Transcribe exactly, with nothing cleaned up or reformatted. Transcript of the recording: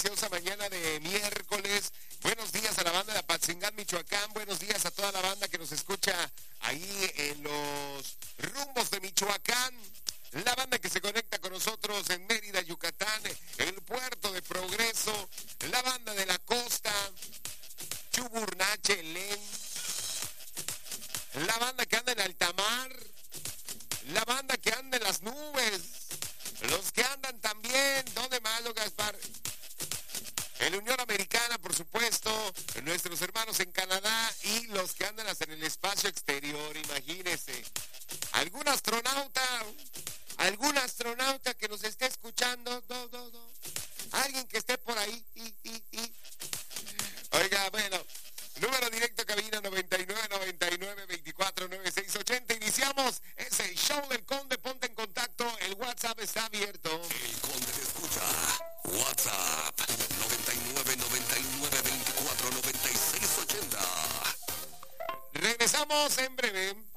preciosa mañana de miércoles. Buenos días a la banda de Apatzingán, Michoacán. Buenos días a toda la banda que nos escucha ahí en los rumbos de Michoacán. La banda que se conecta con nosotros en Mérida, Yucatán, el puerto de Progreso, la banda de la costa, Chuburnache, Len, la banda que anda en altamar, la banda que anda en las nubes, los que andan también, ¿dónde más, lo Gaspar? En la Unión Americana, por supuesto, nuestros hermanos en Canadá y los que andan hasta en el espacio exterior, imagínense. ¿Algún astronauta? ¿Algún astronauta que nos esté escuchando? No, no, no. Alguien que esté por ahí. Y, y, y. Oiga, bueno, número directo cabina noventa y nueve, noventa y nueve, veinticuatro, noventa y seis, ochenta. Iniciamos ese show del Conde. Ponte en contacto. El WhatsApp está abierto. El Conde te escucha. WhatsApp noventa y nueve, noventa y nueve, veinticuatro, noventa y seis, ochenta. Regresamos en breve.